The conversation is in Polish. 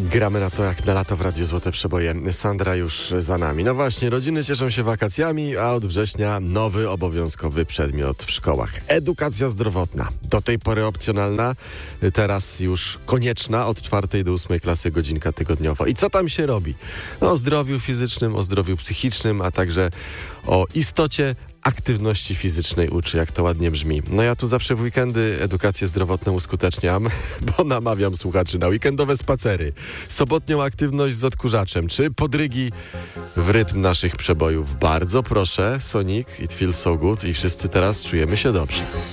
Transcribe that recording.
Gramy na to jak na lato w Radiu Złote Przeboje. Sandra już za nami. No właśnie, rodziny cieszą się wakacjami, a od września nowy obowiązkowy przedmiot w szkołach. Edukacja zdrowotna. Do tej pory opcjonalna, teraz już konieczna od 4 do 8 klasy godzinka tygodniowo. I co tam się robi? No, o zdrowiu fizycznym, o zdrowiu psychicznym, a także o istocie aktywności fizycznej uczy, jak to ładnie brzmi. No ja tu zawsze w weekendy edukację zdrowotną uskuteczniam, bo namawiam słuchaczy na weekendowe spacery, sobotnią aktywność z odkurzaczem, czy podrygi w rytm naszych przebojów. Bardzo proszę, Sonic, It Feels So Good i wszyscy teraz czujemy się dobrze.